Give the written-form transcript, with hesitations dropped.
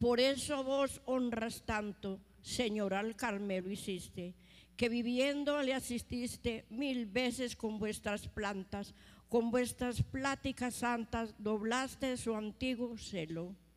Por eso vos honras tanto, Señor, al Carmelo hiciste, que viviendo le asististe 1000 veces con vuestras plantas, con vuestras pláticas santas doblaste su antiguo celo.